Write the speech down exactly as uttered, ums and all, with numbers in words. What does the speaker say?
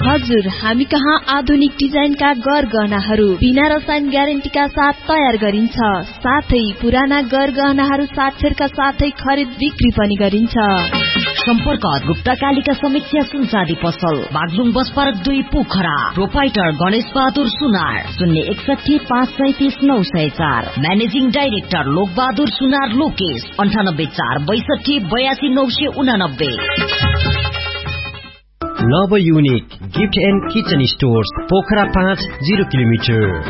हजुर, हामी कहाँ आधुनिक डिजाइनका गरगहनाहरू बिना रसायन ग्यारेन्टीका साथ तयार गरिन्छ। साथै पुराना गरगहनाहरू साक्षरका साथै खरिद बिक्री पनि गरिन्छ। सम्पर्क गुप्ता कालिका समीक्षा सुनचाँदी पसल, बागलुङ बस पार्क दुई पोखरा। प्रोपाइटर गणेश बहादुर सुनार, शून्य एकसठी पाँच सैतिस नौ सय चार। म्यानेजिङ डाइरेक्टर लोक बहादुर सुनार लोकेश, अन्ठानब्बे चार बैसठी बयासी नौ सय उनानब्बे। नव unique gift and kitchen stores, Pokhara पाँच, जिरो किलोमिटर।